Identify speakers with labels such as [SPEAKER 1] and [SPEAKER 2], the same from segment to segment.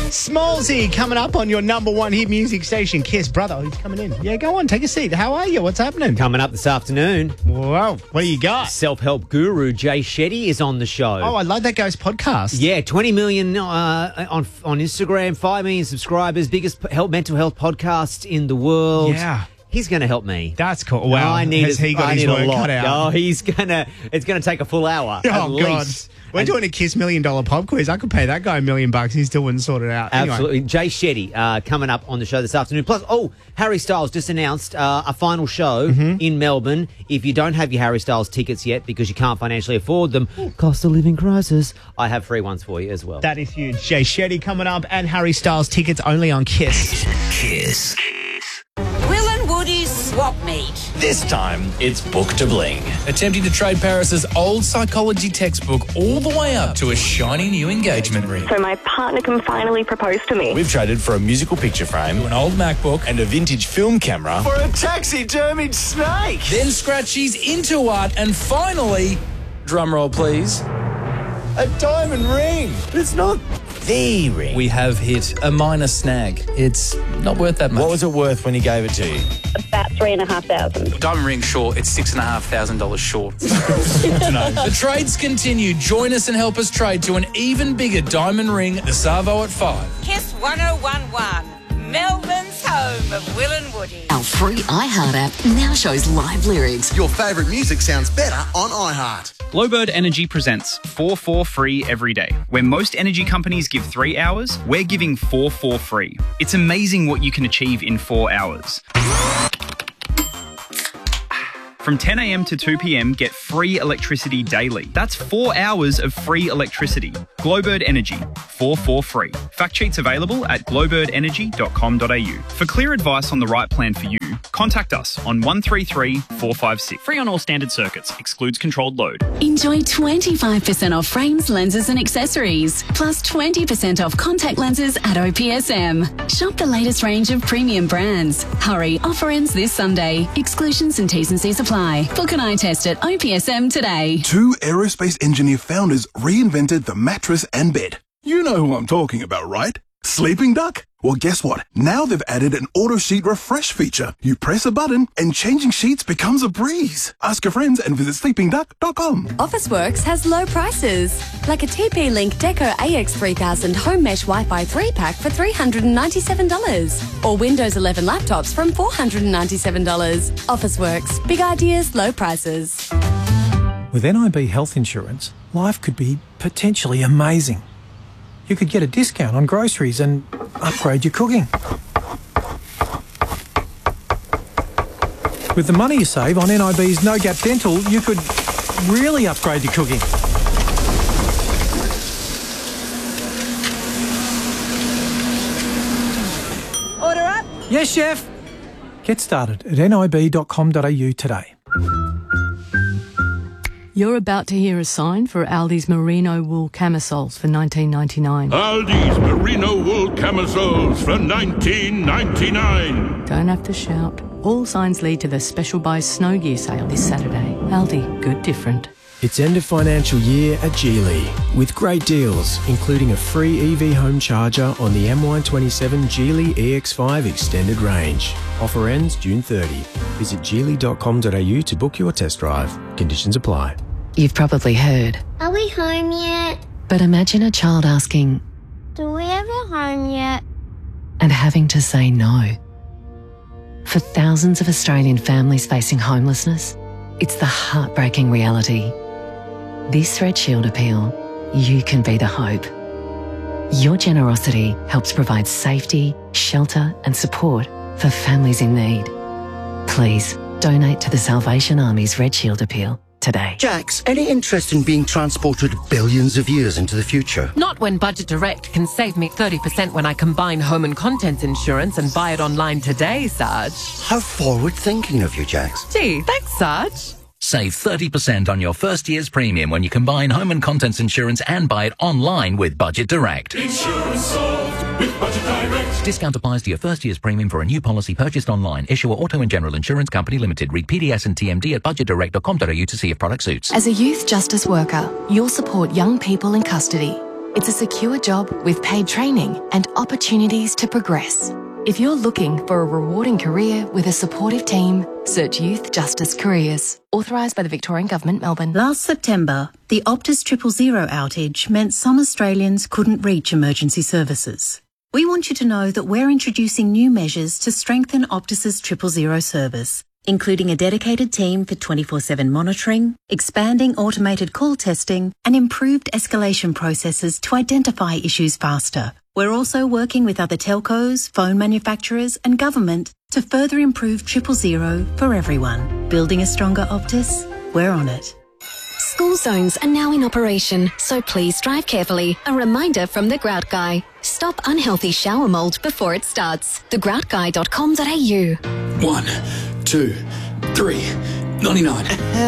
[SPEAKER 1] Smallsy coming up on your number one hit music station, Kiss. Brother, oh, he's coming in. Yeah, go on, take a seat. How are you? What's happening?
[SPEAKER 2] Coming up this afternoon.
[SPEAKER 1] Whoa, what do you got?
[SPEAKER 2] Self-help guru Jay Shetty is on the show.
[SPEAKER 1] Oh, I love that guy's podcast.
[SPEAKER 2] Yeah, 20 million on Instagram, 5 million subscribers, biggest mental health podcast in the world.
[SPEAKER 1] Yeah.
[SPEAKER 2] He's going to help me.
[SPEAKER 1] That's cool. Wow.
[SPEAKER 2] Has
[SPEAKER 1] he got his work cut out?
[SPEAKER 2] Oh, it's going to take a full hour at
[SPEAKER 1] God.
[SPEAKER 2] least.
[SPEAKER 1] We're doing a Kiss $1 million pop quiz. I could pay that guy $1 million. He still wouldn't sort it out.
[SPEAKER 2] Absolutely.
[SPEAKER 1] Anyway.
[SPEAKER 2] Jay Shetty coming up on the show this afternoon. Plus, Harry Styles just announced a final show in Melbourne. If you don't have your Harry Styles tickets yet because you can't financially afford them, cost of living crisis, I have free ones for you as well.
[SPEAKER 1] That is huge. Jay Shetty coming up and Harry Styles tickets only on Kiss.
[SPEAKER 3] Kiss.
[SPEAKER 4] Will and Woody's swap meet.
[SPEAKER 3] This time, it's Book to Bling.
[SPEAKER 5] Attempting to trade Paris's old psychology textbook all the way up to a shiny new engagement ring.
[SPEAKER 6] So my partner can finally propose to me.
[SPEAKER 3] We've traded for a musical picture frame,
[SPEAKER 5] An old MacBook,
[SPEAKER 3] and a vintage film camera for a taxidermied snake.
[SPEAKER 5] then Scratchy's into art, and finally, drumroll please,
[SPEAKER 3] A diamond ring. But it's not the ring.
[SPEAKER 5] we have hit a minor snag. It's not worth that much.
[SPEAKER 3] What was it worth when he gave it to you?
[SPEAKER 6] About $3,500.
[SPEAKER 7] Diamond ring short, it's $6,500 short.
[SPEAKER 5] The trades continue. Join us and help us trade to an even bigger diamond ring at the Savo at 5.
[SPEAKER 4] Kiss 1011, Melbourne's home of Will and Woody.
[SPEAKER 8] Our free iHeart app now shows live lyrics.
[SPEAKER 9] Your favourite music sounds better on iHeart.
[SPEAKER 7] Glowbird Energy presents 4 for free every day. Where most energy companies give 3 hours, we're giving 4 for free. It's amazing what you can achieve in 4 hours. From 10 a.m. to 2 p.m, get free electricity daily. That's 4 hours of free electricity. Glowbird Energy, 4 for free. Fact sheets available at glowbirdenergy.com.au. For clear advice on the right plan for you, contact us on 133 456. Free on all standard circuits. Excludes controlled load.
[SPEAKER 8] Enjoy 25% off frames, lenses and accessories, plus 20% off contact lenses at OPSM. Shop the latest range of premium brands. Hurry, offer ends this Sunday. Exclusions and T's and C's apply. Book an eye test at OPSM today.
[SPEAKER 10] 2 aerospace engineer founders reinvented the mattress and bed. You know who I'm talking about, right? Sleeping Duck? Well, guess what? Now they've added an auto sheet refresh feature. You press a button and changing sheets becomes a breeze. Ask your friends and visit sleepingduck.com.
[SPEAKER 11] Officeworks has low prices, like a TP-Link Deco AX3000 Home Mesh Wi-Fi 3-pack for $397, or Windows 11 laptops from $497. Officeworks, big ideas, low prices.
[SPEAKER 12] With NIB Health Insurance, life could be potentially amazing. You could get a discount on groceries and upgrade your cooking. With the money you save on NIB's No Gap Dental, you could really upgrade your cooking.
[SPEAKER 4] Order up.
[SPEAKER 12] Yes, chef. Get started at nib.com.au today.
[SPEAKER 13] You're about to hear a sign for Aldi's merino wool camisoles for $19.99.
[SPEAKER 14] Aldi's merino wool camisoles for $19.99.
[SPEAKER 13] Don't have to shout. All signs lead to the special buy snow gear sale this Saturday. Aldi, good different.
[SPEAKER 15] It's end of financial year at Geely with great deals, including a free EV home charger on the MY27 Geely EX5 extended range. Offer ends June 30. Visit geely.com.au to book your test drive. Conditions apply.
[SPEAKER 8] You've probably heard,
[SPEAKER 16] Are we home yet?
[SPEAKER 8] but imagine a child asking
[SPEAKER 16] Do we have a home yet?
[SPEAKER 8] and having to say no. For thousands of Australian families facing homelessness, it's the heartbreaking reality. This Red Shield appeal, you can be the hope. Your generosity helps provide safety, shelter and support for families in need. Please donate to the Salvation Army's Red Shield appeal today.
[SPEAKER 9] Jax, any interest in being transported billions of years into the future?
[SPEAKER 17] Not when Budget Direct can save me 30% when I combine home and contents insurance and buy it online today, Sarge.
[SPEAKER 9] How forward-thinking of you, Jax.
[SPEAKER 17] Gee, thanks, Sarge.
[SPEAKER 18] Save 30% on your first year's premium when you combine home and contents insurance and buy it online with Budget Direct.
[SPEAKER 14] Insurance solved with Budget Direct.
[SPEAKER 18] Discount applies to your first year's premium for a new policy purchased online. Issuer Auto and General Insurance Company Limited. Read PDS and TMD at budgetdirect.com.au to see if product suits.
[SPEAKER 19] As a youth justice worker, you'll support young people in custody.
[SPEAKER 8] It's a secure job with paid training and opportunities to progress. If you're looking for a rewarding career with a supportive team, search Youth Justice Careers. Authorised by the Victorian Government, Melbourne.
[SPEAKER 19] Last September, the Optus 000 outage meant some Australians couldn't reach emergency services. We want you to know that we're introducing new measures to strengthen Optus's 000 service, including a dedicated team for 24/7 monitoring, expanding automated call testing, and improved escalation processes to identify issues faster. We're also working with other telcos, phone manufacturers, and government to further improve 000 for everyone. Building a stronger Optus? We're on it.
[SPEAKER 20] School zones are now in operation, so please drive carefully. A reminder from The Grout Guy. Stop unhealthy shower mould before it starts. thegroutguy.com.au.
[SPEAKER 5] 1, 2, 3, 99.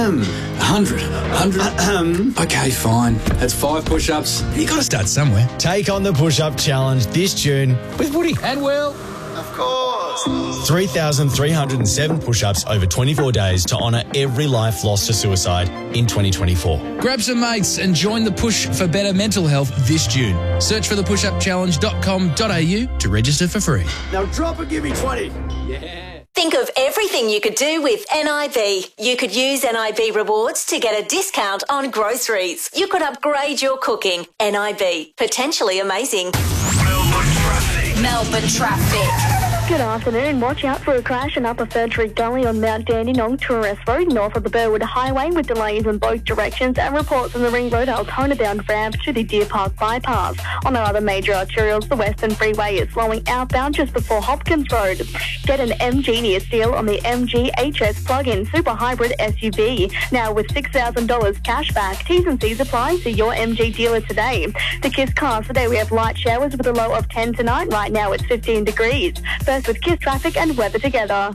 [SPEAKER 5] 100. Okay, fine. That's 5 push-ups. You got to start somewhere.
[SPEAKER 3] Take on the push-up challenge this June with Woody.
[SPEAKER 5] And Will.
[SPEAKER 3] Of course. 3,307 push-ups over 24 days to honour every life lost to suicide in 2024.
[SPEAKER 5] Grab some mates and join the push for better mental health this June. Search for thepushupchallenge.com.au to register for free.
[SPEAKER 3] Now drop and give me 20. Yeah.
[SPEAKER 21] Think of everything you could do with NIB. You could use NIB rewards to get a discount on groceries. You could upgrade your cooking. NIB. Potentially amazing.
[SPEAKER 4] Melbourne traffic.
[SPEAKER 6] Good afternoon. Watch out for a crash in Upper Third Street Gully on Mount Dandenong Tourist Road, north of the Burwood Highway, with delays in both directions, and reports on the Ring Road Altona bound ramp to the Deer Park bypass. On our other major arterials, the Western Freeway is slowing outbound just before Hopkins Road. Get an MGenius deal on the MG HS plug-in super hybrid SUV. Now with $6,000 cash back. T's and C's apply. See your MG dealer today. The Kiss cars today, we have light showers with a low of 10 tonight. Right now it's 15 degrees. First with Kiss traffic and weather together.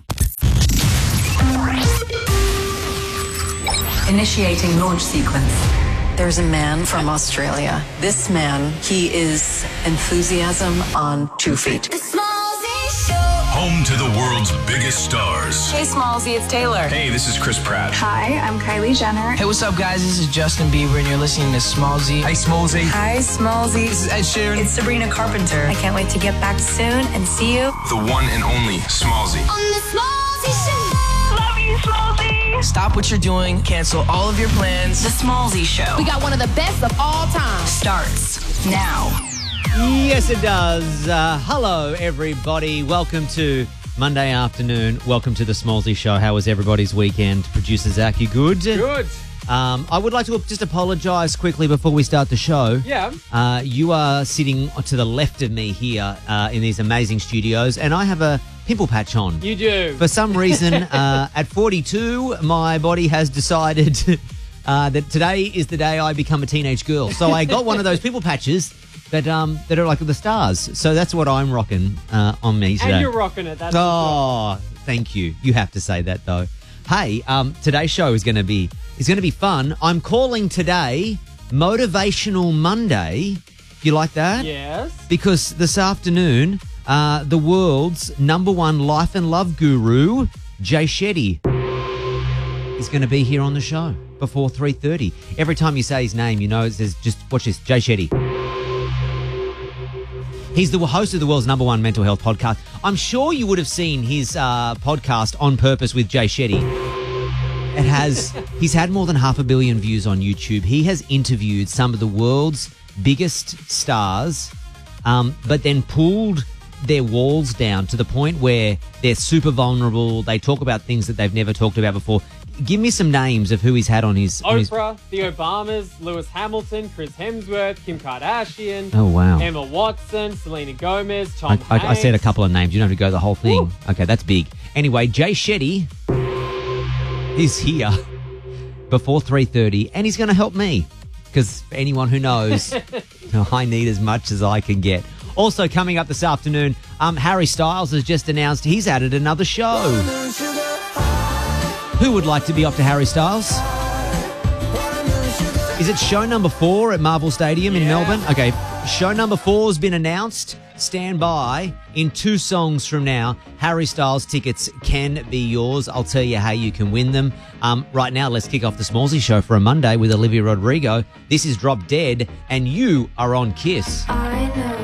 [SPEAKER 22] Initiating launch sequence. There's a man from Australia. This man, he is enthusiasm on 2 feet.
[SPEAKER 14] Home to the world's biggest stars.
[SPEAKER 17] Hey, Smallsy, it's Taylor.
[SPEAKER 14] Hey, this is Chris Pratt.
[SPEAKER 23] Hi, I'm Kylie Jenner.
[SPEAKER 24] Hey, what's up, guys? This is Justin Bieber, and you're listening to Smallsy. Hey, Smallsy.
[SPEAKER 23] Hi, Smallsy.
[SPEAKER 24] This is Ed Sheeran.
[SPEAKER 23] It's Sabrina Carpenter.
[SPEAKER 22] I can't wait to get back soon and see you.
[SPEAKER 14] The one and only Smallsy.
[SPEAKER 23] On the Smallsy Show. Love you, Smallsy.
[SPEAKER 24] Stop what you're doing. Cancel all of your plans.
[SPEAKER 22] The Smallsy Show.
[SPEAKER 17] We got one of the best of all time.
[SPEAKER 22] Starts now.
[SPEAKER 2] Yes, it does. Hello, everybody. Welcome to Monday afternoon. Welcome to the Smallsy Show. How was everybody's weekend? Producer Zach, you good?
[SPEAKER 25] Good.
[SPEAKER 2] I would like to just apologise quickly before we start the show.
[SPEAKER 25] Yeah.
[SPEAKER 2] You are sitting to the left of me here in these amazing studios, and I have a pimple patch on.
[SPEAKER 25] You do.
[SPEAKER 2] For some reason, at 42, my body has decided that today is the day I become a teenage girl. So I got one of those pimple patches that are like the stars. So that's what I'm rocking on me today.
[SPEAKER 25] And you're rocking it. That's
[SPEAKER 2] thank you. You have to say that though. Hey, today's show is going to be fun. I'm calling today Motivational Monday. You like that?
[SPEAKER 25] Yes.
[SPEAKER 2] Because this afternoon, the world's #1 life and love guru, Jay Shetty, is going to be here on the show before 3:30. Every time you say his name, you know it says, just watch this, Jay Shetty. He's the host of the world's #1 mental health podcast. I'm sure you would have seen his podcast On Purpose with Jay Shetty. He's had more than 500 million views on YouTube. He has interviewed some of the world's biggest stars, but then pulled their walls down to the point where they're super vulnerable. They talk about things that they've never talked about before. Give me some names of who he's had on his...
[SPEAKER 25] Oprah, the Obamas, Lewis Hamilton, Chris Hemsworth, Kim Kardashian.
[SPEAKER 2] Oh, wow.
[SPEAKER 25] Emma Watson, Selena Gomez, Tom Hanks.
[SPEAKER 2] I said a couple of names. You don't have to go the whole thing.
[SPEAKER 25] Woo.
[SPEAKER 2] Okay, that's big. Anyway, Jay Shetty is here before 3:30, and he's going to help me because for anyone who knows, I need as much as I can get. Also coming up this afternoon, Harry Styles has just announced he's added another show. Who would like to be off to Harry Styles? Is it show number 4 at Marvel Stadium in Melbourne? Okay, Show number 4 has been announced. Stand by. In 2 songs from now, Harry Styles tickets can be yours. I'll tell you how you can win them. Right now, let's kick off the Smallsy Show for a Monday with Olivia Rodrigo. This is Drop Dead, and you are on Kiss.
[SPEAKER 1] I know.